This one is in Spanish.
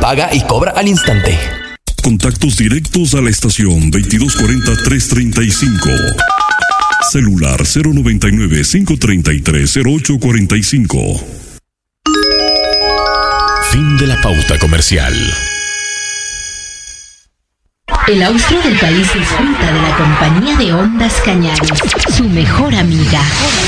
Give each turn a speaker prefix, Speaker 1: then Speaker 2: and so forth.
Speaker 1: paga y cobra al instante.
Speaker 2: Contactos directos a la estación 2240-335. Celular 099-533-0845.
Speaker 3: Fin de la pauta comercial.
Speaker 4: El austro del país disfruta de la compañía de Ondas Cañaris, su mejor amiga.